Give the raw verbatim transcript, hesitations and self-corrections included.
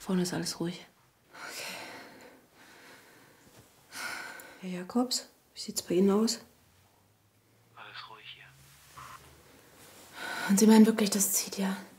Vorne ist alles ruhig. Okay. Herr Jakobs, wie sieht's bei Ihnen aus? Alles ruhig hier. Und Sie meinen wirklich, das zieht ja?